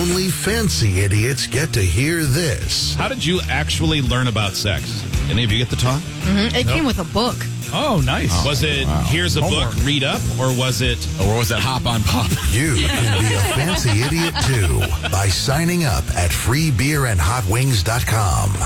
Only fancy idiots get to hear this. How did you actually learn about sex? Any of you get the talk? It came with a book. Oh, nice. Was it, here's a book, read up, or was it... Or was that hop on pop? You can be a fancy idiot too by signing up at freebeerandhotwings.com.